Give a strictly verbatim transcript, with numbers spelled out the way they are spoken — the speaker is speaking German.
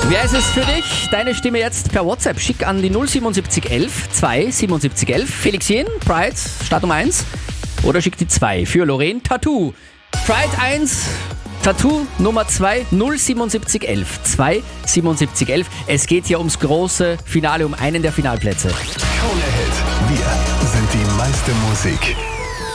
Wer ist es für dich? Deine Stimme jetzt per WhatsApp. Schick an die null siebenundsiebzig elf zwei siebenundsiebzig elf. Felix Jen, Pride, Startnummer eins. Oder schick die zwei für Lorraine, Tattoo. Pride eins, Tattoo Nummer zwei, null siebenundsiebzig elf zwei siebenundsiebzig elf. Es geht hier ums große Finale, um einen der Finalplätze. Krone Hit. Wir sind die meiste Musik.